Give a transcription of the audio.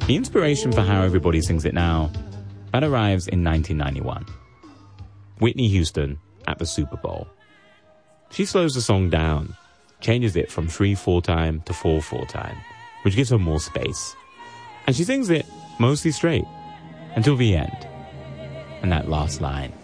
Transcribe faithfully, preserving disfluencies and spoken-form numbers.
The inspiration for how everybody sings it now, that arrives in nineteen ninety-one. Whitney Houston at the Super Bowl. She slows the song down, changes it from three four time to four four time, which gives her more space. And she sings it mostly straight until the end. And that last line.